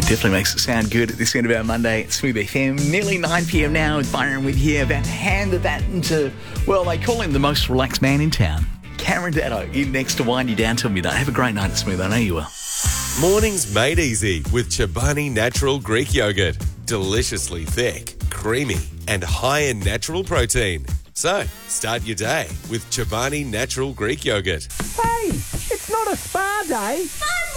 Definitely makes it sound good at this end of our Monday at Smooth FM. Nearly 9 p.m. now with Byron with here. About to hand that into, well, they call him the most relaxed man in town. Cameron Datto in next to wind you down till midnight. Have a great night at Smooth. I know you will. Mornings made easy with Chobani Natural Greek Yogurt. Deliciously thick, creamy, and high in natural protein. So, start your day with Chobani Natural Greek Yogurt. Hey, it's not a spa day.